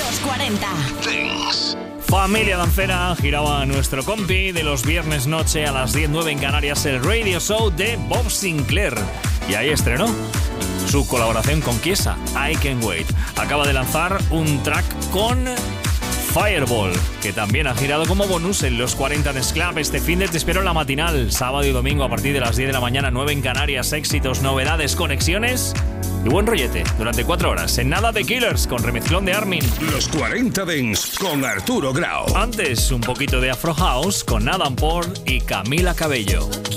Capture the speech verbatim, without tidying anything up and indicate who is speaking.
Speaker 1: Los cuarenta.
Speaker 2: Dance.
Speaker 3: Familia dancera, giraba nuestro compi de los viernes noche a las diez nueve en Canarias, el radio show de Bob Sinclair. Y ahí estrenó su colaboración con Kiesa, I Can Wait. Acaba de lanzar un track con Fireball, que también ha girado como bonus en los cuarenta Dance Club. Este fin de te espero en la matinal, sábado y domingo a partir de las diez de la mañana, nueve en Canarias. Éxitos, novedades, conexiones y buen rollete durante cuatro horas. En nada, The Killers con remezclón de Armin.
Speaker 2: Los cuarenta Dance con Arturo Grau.
Speaker 3: Antes, un poquito de Afro House con Adam Port y Camila Cabello.